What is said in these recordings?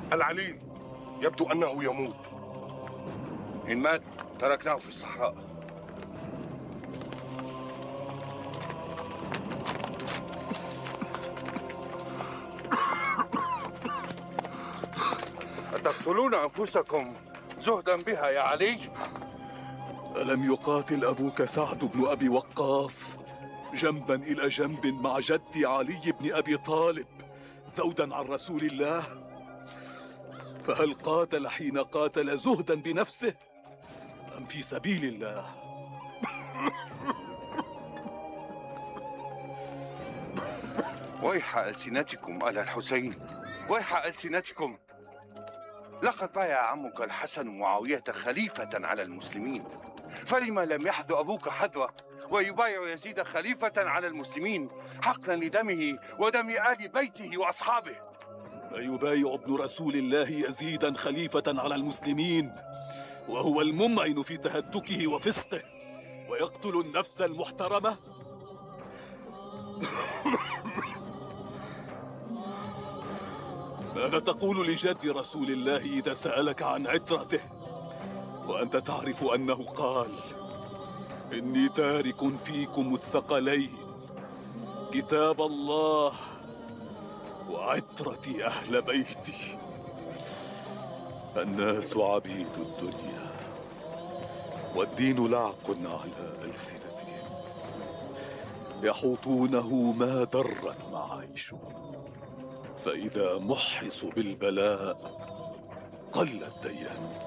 العليل يبدو أنه يموت. إن مات تركناه في الصحراء. أتقتلون أنفسكم زهدا بها يا علي؟ ألم يقاتل أبوك سعد بن أبي وقاص جنبا إلى جنب مع جدي علي بن أبي طالب ذودا عن رسول الله؟ فهل قاتل حين قاتل زهدا بنفسه أم في سبيل الله؟ ويح ألسنتكم آل الحسين، ويح ألسنتكم. لقد بايع عمك الحسن معاوية خليفة على المسلمين، فلما لم يحذ أبوك حذوه ويبايع يزيد خليفة على المسلمين حقنا لدمه ودم آل بيته وأصحابه؟ أيبايع ابن رسول الله يزيدا خليفة على المسلمين وهو الممعن في تهتكه وفسقه ويقتل النفس المحترمة؟ ماذا تقول لجد رسول الله إذا سألك عن عترته وأنت تعرف أنه قال: إني تارك فيكم الثقلين، كتاب الله وعترتي أهل بيتي. الناس عبيد الدنيا والدين لعق على ألسنتهم، يحوطونه ما درت معايشهم، فإذا محصوا بالبلاء قل الديان.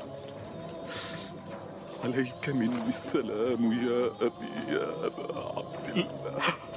عليك مني السلام يا أبي، يا أبا عبد الله.